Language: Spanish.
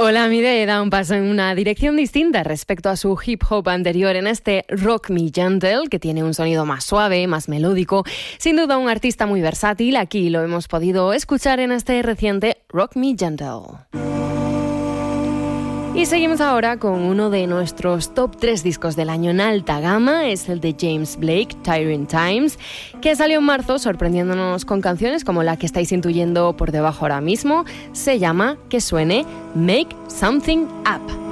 Olamide da un paso en una dirección distinta respecto a su hip hop anterior en este Rock Me Gentle, que tiene un sonido más suave, más melódico. Sin duda un artista muy versátil, aquí lo hemos podido escuchar en este reciente Rock Me Gentle. Y seguimos ahora con uno de nuestros top 3 discos del año en alta gama, es el de James Blake, Tiring Times, que salió en marzo sorprendiéndonos con canciones como la que estáis intuyendo por debajo ahora mismo. Se llama, que suene, Make Something Up.